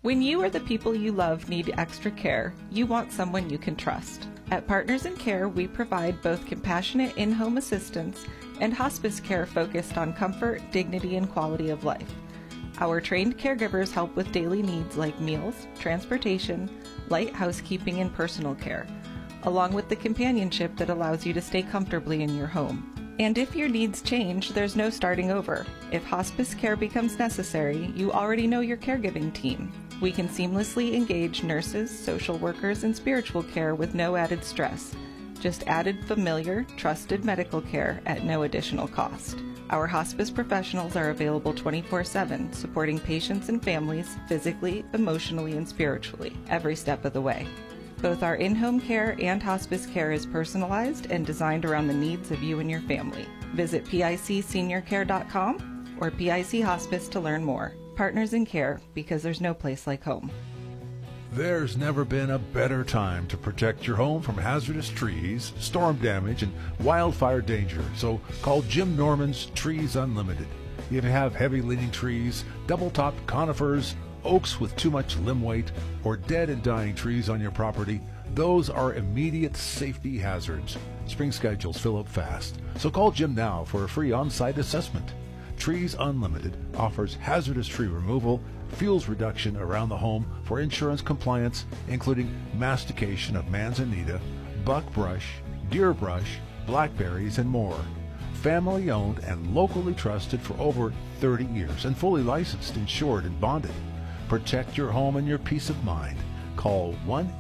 When you or the people you love need extra care, you want someone you can trust. At Partners in Care, we provide both compassionate in-home assistance and hospice care focused on comfort, dignity, and quality of life. Our trained caregivers help with daily needs like meals, transportation, light housekeeping, and personal care, along with the companionship that allows you to stay comfortably in your home. And if your needs change, there's no starting over. If hospice care becomes necessary, you already know your caregiving team. We can seamlessly engage nurses, social workers, and spiritual care with no added stress. Just added familiar, trusted medical care at no additional cost. Our hospice professionals are available 24/7, supporting patients and families physically, emotionally, and spiritually every step of the way. Both our in-home care and hospice care is personalized and designed around the needs of you and your family. Visit picseniorcare.com or PIC Hospice to learn more. Partners in Care, because there's no place like home. There's never been a better time to protect your home from hazardous trees, storm damage, and wildfire danger. So call Jim Norman's Trees Unlimited. If you have heavy leaning trees, double-topped conifers, oaks with too much limb weight, or dead and dying trees on your property, those are immediate safety hazards. Spring schedules fill up fast, so call Jim now for a free on-site assessment. Trees Unlimited offers hazardous tree removal, fuels reduction around the home for insurance compliance, including mastication of manzanita, buckbrush, deer brush, blackberries, and more. Family owned and locally trusted for over 30 years and fully licensed, insured, and bonded. Protect your home and your peace of mind. Call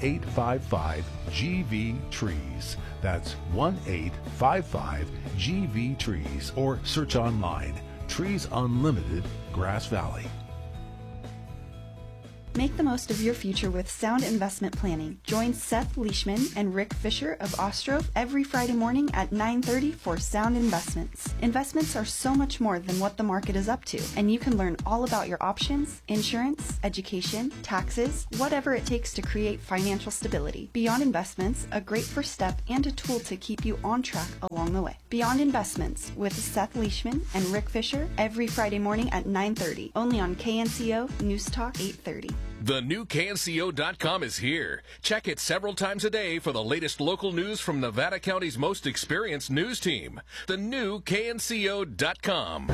1-855-GV-TREES. That's 1-855-GV-TREES, or search online. Trees Unlimited, Grass Valley. Make the most of your future with sound investment planning. Join Seth Leishman and Rick Fisher of Ostroff every Friday morning at 9:30 for Sound Investments. Investments are so much more than what the market is up to, and you can learn all about your options, insurance, education, taxes, whatever it takes to create financial stability. Beyond Investments, a great first step and a tool to keep you on track along the way. Beyond Investments with Seth Leishman and Rick Fisher every Friday morning at 9:30, only on KNCO News Talk 830. The new KNCO.com is here. Check it several times a day for the latest local news from Nevada County's most experienced news team. The new KNCO.com.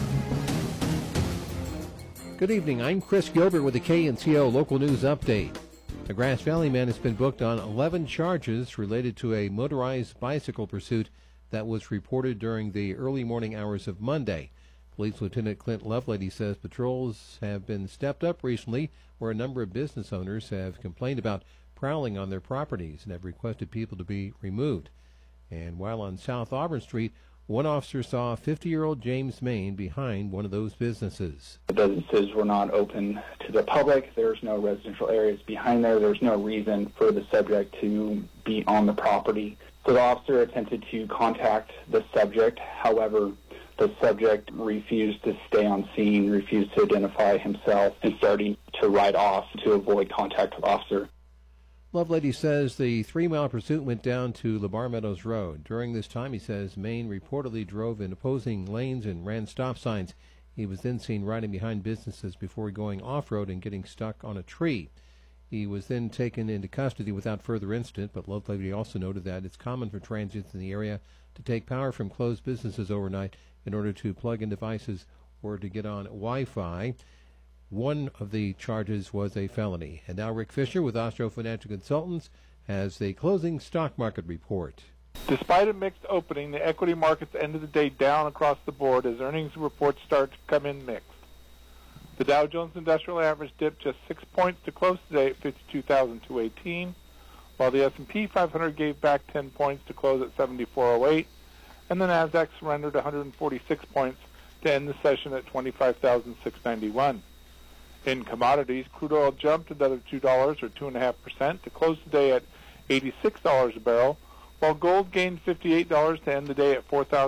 Good evening. I'm Chris Gilbert with the KNCO Local News Update. A Grass Valley man has been booked on 11 charges related to a motorized bicycle pursuit that was reported during the early morning hours of Monday. Police Lieutenant Clint Lovelady says patrols have been stepped up recently where a number of business owners have complained about prowling on their properties and have requested people to be removed. And while on South Auburn Street, one officer saw 50-year-old James Main behind one of those businesses. The businesses were not open to the public. There's no residential areas behind there. There's no reason for the subject to be on the property. So the officer attempted to contact the subject. However, the subject refused to stay on scene, refused to identify himself, and starting to ride off to avoid contact with the officer. Lovelady says the 3-mile pursuit went down to Labar Meadows Road. During this time, he says, Main reportedly drove in opposing lanes and ran stop signs. He was then seen riding behind businesses before going off-road and getting stuck on a tree. He was then taken into custody without further incident, but Lovelady also noted that it's common for transients in the area to take power from closed businesses overnight in order to plug in devices or to get on Wi-Fi. One of the charges was a felony. And now Rick Fisher with Ostro Financial Consultants has the closing stock market report. Despite a mixed opening, the equity markets ended the day down across the board as earnings reports start to come in mixed. The Dow Jones Industrial Average dipped just 6 points to close today at 52,218, while the S&P 500 gave back 10 points to close at 7408, and the Nasdaq surrendered 146 points to end the session at 25,691. In commodities, crude oil jumped another $2 or 2.5% to close the day at $86 a barrel, while gold gained $58 to end the day at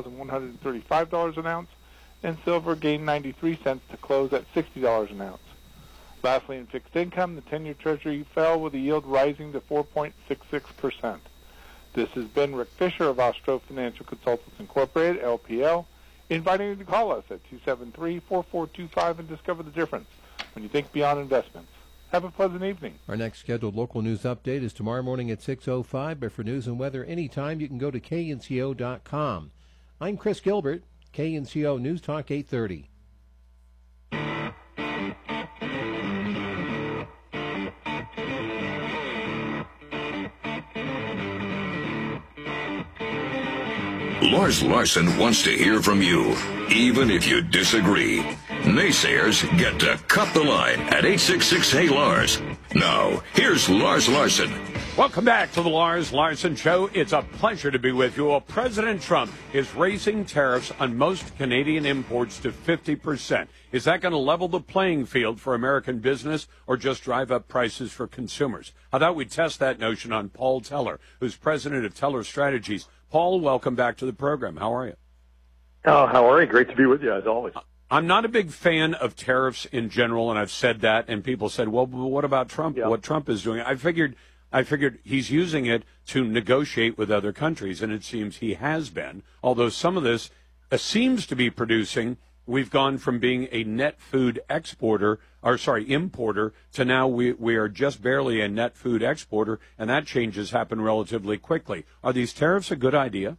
$4,135 an ounce, and silver gained 93 cents to close at $60 an ounce. Lastly, in fixed income, the 10-year Treasury fell with the yield rising to 4.66%. This has been Rick Fisher of Ostro Financial Consultants Incorporated, LPL, inviting you to call us at 273-4425 and discover the difference when you think beyond investments. Have a pleasant evening. Our next scheduled local news update is tomorrow morning at 6:05. But for news and weather anytime, you can go to knco.com. I'm Chris Gilbert, KNCO News Talk 830. Lars Larson wants to hear from you, even if you disagree. Naysayers get to cut the line at 866-HEY-LARS. Now, here's Lars Larson. Welcome back to the Lars Larson Show. It's a pleasure to be with you. Well, President Trump is raising tariffs on most Canadian imports to 50%. Is that going to level the playing field for American business or just drive up prices for consumers? How about we test that notion on Paul Teller, who's president of Teller Strategies. Paul, welcome back to the program. How are you? Oh, how are you? Great to be with you, as always. I'm not a big fan of tariffs in general, and I've said that, and people said, well, what about Trump? Yeah. What Trump is doing? I figured he's using it to negotiate with other countries, and it seems he has been, although some of this seems to be producing. We've gone from being a net food importer, to now we are just barely a net food exporter, and that change has happened relatively quickly. Are these tariffs a good idea?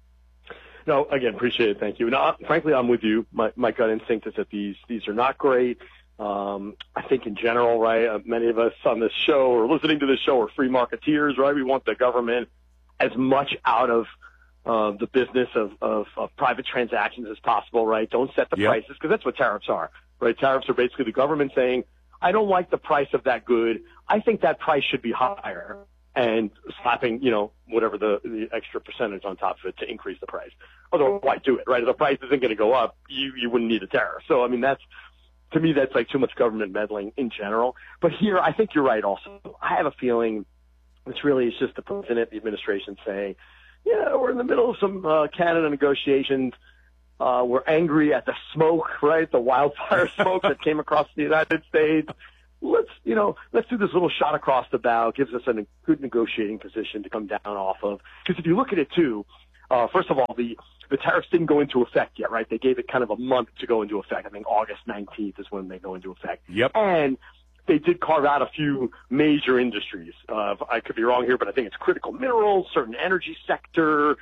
No, again, appreciate it. Thank you. No, frankly, I'm with you. My gut instinct is that these are not great. I think in general, right, many of us on this show or listening to this show are free marketeers, right? We want the government as much out of the business of private transactions as possible, right? Don't set the prices, because that's what tariffs are, right? Tariffs are basically the government saying, I don't like the price of that good. I think that price should be higher, and slapping, whatever the extra percentage on top of it to increase the price. Although, why do it, right? If the price isn't going to go up, you wouldn't need a tariff. So, I mean, to me, that's like too much government meddling in general. But here, I think you're right also. I have a feeling this really is just the president, the administration saying, we're in the middle of some Canada negotiations. We're angry at the smoke, right? The wildfire smoke that came across the United States. Let's do this little shot across the bow. It gives us a good negotiating position to come down off of. Because if you look at it too, first of all, the tariffs didn't go into effect yet, right? They gave it kind of a month to go into effect. I think August 19th is when they go into effect. Yep. And they did carve out a few major industries. I could be wrong here, but I think it's critical minerals, certain energy sector,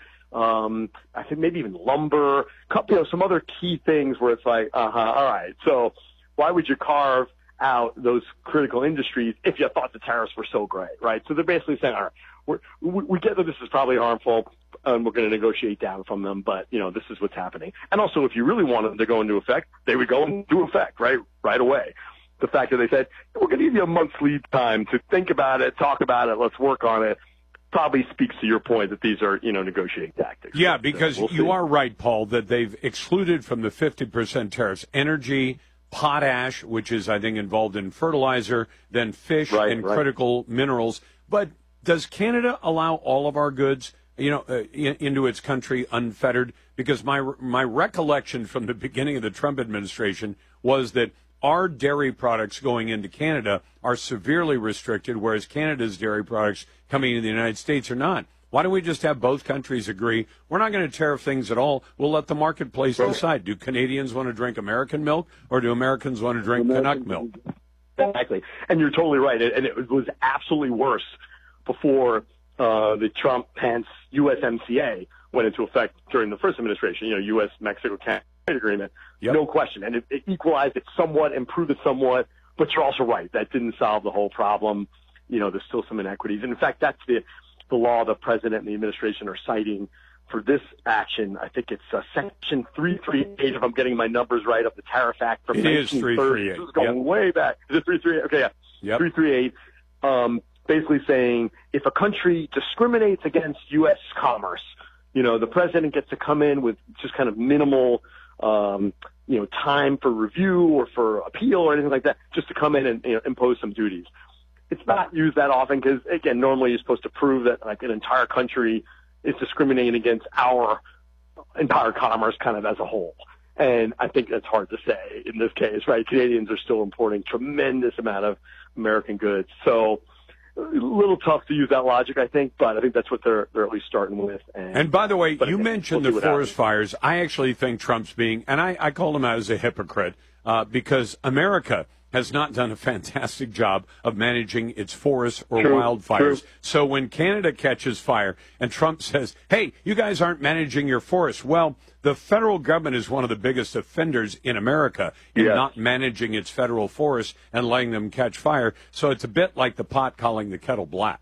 I think maybe even lumber, some other key things where it's like, all right. So why would you carve out those critical industries if you thought the tariffs were so great, right? So they're basically saying, all right, we get that this is probably harmful, and we're going to negotiate down from them, but, this is what's happening. And also, if you really wanted them to go into effect, they would go into effect right away. The fact that they said, we're going to give you a month's lead time to think about it, talk about it, let's work on it, probably speaks to your point that these are, negotiating tactics. Yeah, because you are right, Paul, that they've excluded from the 50% tariffs energy, potash, which is, I think, involved in fertilizer, then fish and critical minerals. But does Canada allow all of our goods, into its country unfettered? Because my recollection from the beginning of the Trump administration was that our dairy products going into Canada are severely restricted, whereas Canada's dairy products coming into the United States are not. Why don't we just have both countries agree, we're not going to tariff things at all, we'll let the marketplace decide. Do Canadians want to drink American milk, or do Americans want to drink Canuck milk? Exactly. And you're totally right. And it was absolutely worse before the Trump-Pence USMCA went into effect during the first administration, U.S.-Mexico-Canada agreement. Yep. No question. And it equalized it somewhat, improved it somewhat, but you're also right. That didn't solve the whole problem. There's still some inequities. And in fact, that's the law the president and the administration are citing for this action. I think it's Section 338, if I'm getting my numbers right, of the Tariff Act from 1930. This is going way back. Is it 338? Okay, yeah. Yep. 338, basically saying if a country discriminates against U.S. commerce, the president gets to come in with just kind of minimal time for review or for appeal or anything like that, just to come in and impose some duties. It's not used that often because, again, normally you're supposed to prove that like an entire country is discriminating against our entire commerce kind of as a whole. And I think that's hard to say in this case, right? Canadians are still importing tremendous amount of American goods. So a little tough to use that logic, I think, but I think that's what they're at least starting with. And by the way, you mentioned the forest fires. I actually think Trump's being, and I call him out as a hypocrite, because America has not done a fantastic job of managing its forests or wildfires. So when Canada catches fire and Trump says, hey, you guys aren't managing your forests, well, the federal government is one of the biggest offenders in America in not managing its federal forests and letting them catch fire. So it's a bit like the pot calling the kettle black.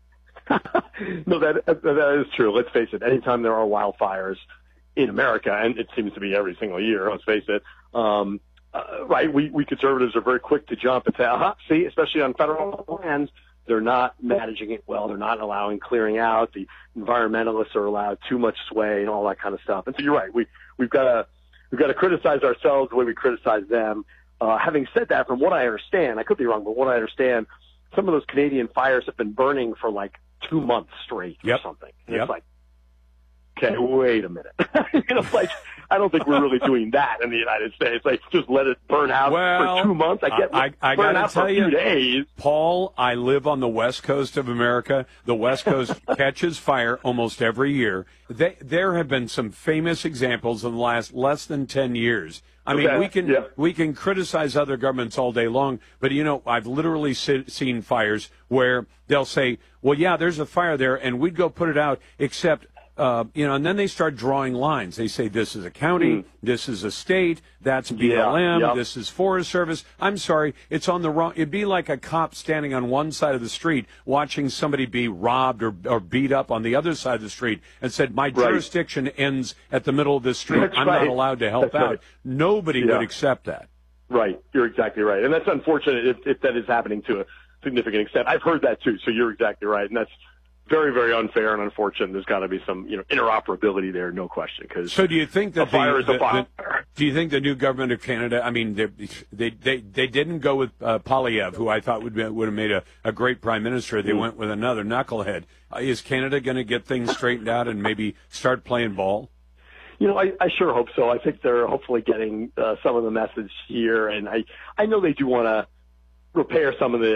No, that is true. Let's face it. Anytime there are wildfires in America, and it seems to be every single year, let's face it, right, we conservatives are very quick to jump and say, see, especially on federal lands, they're not managing it well. They're not allowing clearing out. The environmentalists are allowed too much sway and all that kind of stuff. And so you're right. We've got to criticize ourselves the way we criticize them. Having said that, from what I understand, I could be wrong, but what I understand, some of those Canadian fires have been burning for like 2 months straight or something. And it's like, okay, wait a minute. Like, I don't think we're really doing that in the United States. Like, just let it burn out for 2 months. I got to tell you, days. Paul, I live on the West Coast of America. The West Coast catches fire almost every year. There have been some famous examples in the last less than 10 years. I mean, we can criticize other governments all day long, but, I've literally seen fires where they'll say, well, yeah, there's a fire there, and we'd go put it out, except and then they start drawing lines. They say this is a county, this is a state, that's BLM, this is Forest Service. I'm sorry, it's on the wrong. It'd be like a cop standing on one side of the street watching somebody be robbed or beat up on the other side of the street and said, my jurisdiction ends at the middle of this street. I'm not allowed to help out. Nobody would accept that. Right. You're exactly right. And that's unfortunate if that is happening to a significant extent. I've heard that too, so you're exactly right. And that's very, very unfair and unfortunate. There's got to be some, interoperability there, no question. So do you think that a fire is a fire? Do you think the new government of Canada? I mean, they didn't go with Poilievre, who I thought would have made a great prime minister. They went with another knucklehead. Is Canada going to get things straightened out and maybe start playing ball? I sure hope so. I think they're hopefully getting some of the message here, and I know they do want to repair some of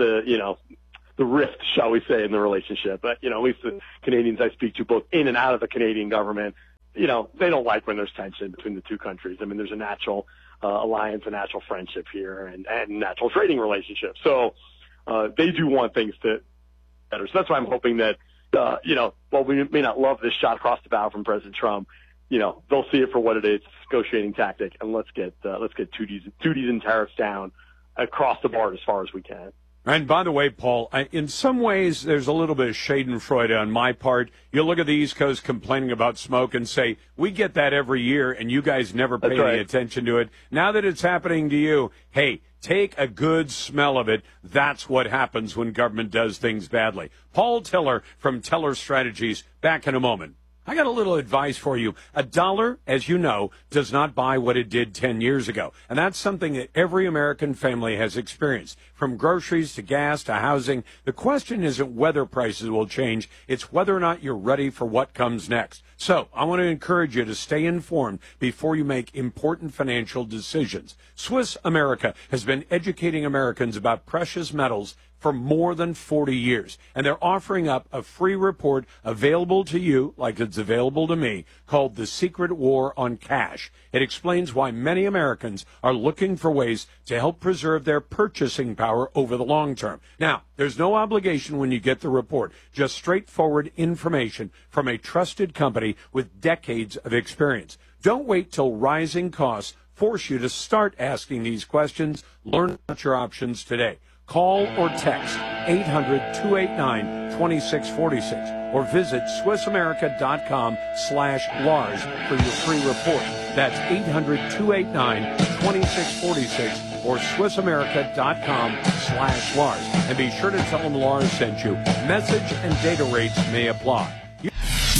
the rift, shall we say, in the relationship. But, at least the Canadians I speak to, both in and out of the Canadian government, they don't like when there's tension between the two countries. I mean, there's a natural alliance, a natural friendship here, and natural trading relationship. So they do want things to better. So that's why I'm hoping that, while we may not love this shot across the bow from President Trump, they'll see it for what it is, negotiating tactic, and let's get duties and tariffs down across the board as far as we can. And by the way, Paul, in some ways, there's a little bit of schadenfreude on my part. You look at the East Coast complaining about smoke and say, we get that every year, and you guys never pay any attention to it. Now that it's happening to you, hey, take a good smell of it. That's what happens when government does things badly. Paul Tiller from Tiller Strategies, back in a moment. I got a little advice for you. $1, as you know, does not buy what it did 10 years ago. And that's something that every American family has experienced. From groceries to gas to housing, the question isn't whether prices will change. It's whether or not you're ready for what comes next. So I want to encourage you to stay informed before you make important financial decisions. Swiss America has been educating Americans about precious metals for more than 40 years. And they're offering up a free report available to you, like it's available to me, called The Secret War on Cash. It explains why many Americans are looking for ways to help preserve their purchasing power over the long term. Now, there's no obligation when you get the report, just straightforward information from a trusted company with decades of experience. Don't wait till rising costs force you to start asking these questions. Learn about your options today. Call or text 800-289-2646 or visit SwissAmerica.com/Lars for your free report. That's 800-289-2646 or SwissAmerica.com/Lars. And be sure to tell them Lars sent you. Message and data rates may apply.